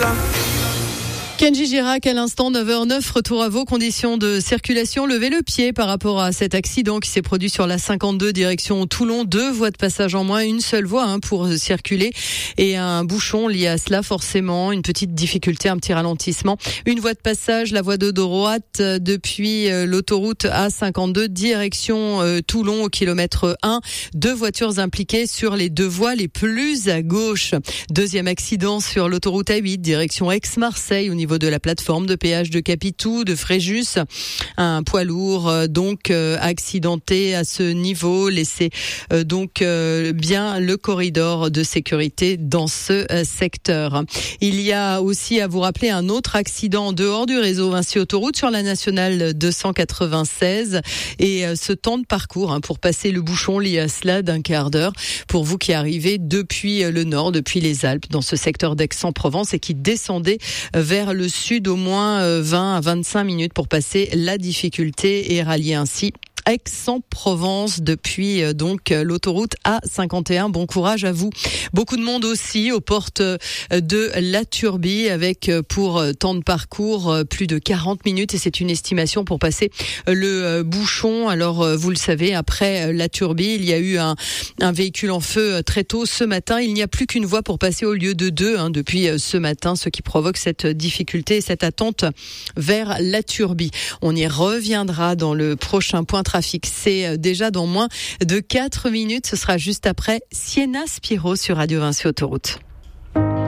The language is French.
Kenji Girac, à l'instant, 9h09, retour à vos conditions de circulation. Levez le pied par rapport à cet accident qui s'est produit sur la 52 direction Toulon. 2 voies de passage en moins, une seule voie pour circuler et un bouchon lié à cela, forcément. Une petite difficulté, un petit ralentissement. Une voie de passage, la voie de droite depuis l'autoroute A52 direction Toulon au kilomètre 1. 2 voitures impliquées sur les 2 voies les plus à gauche. Deuxième accident sur l'autoroute A8 direction Aix-Marseille au niveau de la plateforme de péage de Capitou, de Fréjus. Un poids lourd accidenté à ce niveau. Laissez bien le corridor de sécurité dans ce secteur. Il y a aussi à vous rappeler un autre accident en dehors du réseau Vinci Autoroute sur la nationale 296 et ce temps de parcours pour passer le bouchon lié à cela d'un quart d'heure pour vous qui arrivez depuis le nord, depuis les Alpes, dans ce secteur d'Aix-en-Provence et qui descendez vers le sud, au moins 20 à 25 minutes pour passer la difficulté et rallier ainsi Aix-en-Provence depuis l'autoroute A51. Bon courage à vous. Beaucoup de monde aussi aux portes de la Turbie avec pour temps de parcours plus de 40 minutes et c'est une estimation pour passer le bouchon. Alors vous le savez, après la Turbie, il y a eu un véhicule en feu très tôt ce matin. Il n'y a plus qu'une voie pour passer au lieu de 2 depuis ce matin, ce qui provoque cette difficulté et cette attente vers la Turbie. On y reviendra dans le prochain point trafic. C'est déjà dans moins de 4 minutes. Ce sera juste après Sienna Spiro sur Radio Vinci Autoroute.